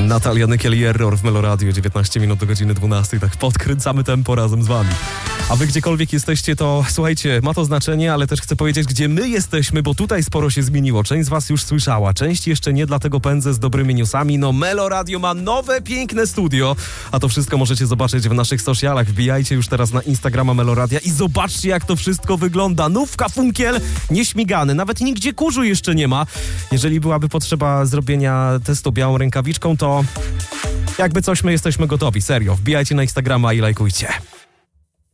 Natalia Nykiel-Error w Meloradio, 19 minut do godziny 12. Tak podkręcamy tempo razem z wami. A wy gdziekolwiek jesteście, to słuchajcie, ma to znaczenie, ale też chcę powiedzieć, gdzie my jesteśmy, bo tutaj sporo się zmieniło. Część z was już słyszała, część jeszcze nie, dlatego pędzę z dobrymi newsami. No Meloradio ma nowe, piękne studio, a to wszystko możecie zobaczyć w naszych socialach. Wbijajcie już teraz na Instagrama Meloradia i zobaczcie, jak to wszystko wygląda. Nówka, funkiel, nieśmigany, nawet nigdzie kurzu jeszcze nie ma. Jeżeli byłaby potrzeba zrobienia testu białą rękawiczką, to jakby coś, my jesteśmy gotowi, serio. Wbijajcie na Instagrama i lajkujcie.